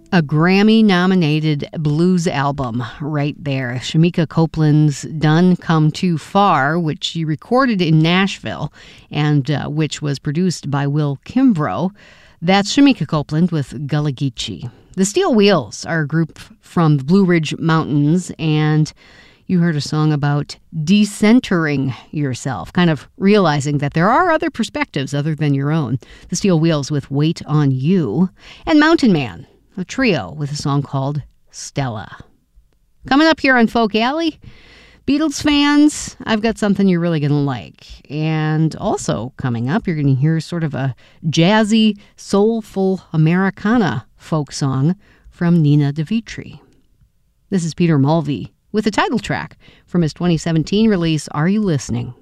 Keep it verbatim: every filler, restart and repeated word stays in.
A Grammy-nominated blues album right there. Shemekia Copeland's Done Come Too Far, which she recorded in Nashville and uh, which was produced by Will Kimbrough. That's Shemekia Copeland with Gullah Geechee. The Steel Wheels are a group from the Blue Ridge Mountains, and you heard a song about decentering yourself, kind of realizing that there are other perspectives other than your own. The Steel Wheels with Wait on You, and Mountain Man, a trio with a song called Stella. Coming up here on Folk Alley, Beatles fans, I've got something you're really going to like. And also coming up, you're going to hear sort of a jazzy, soulful Americana folk song from Nina DeVitri. This is Peter Mulvey with the title track from his twenty seventeen release, Are You Listening?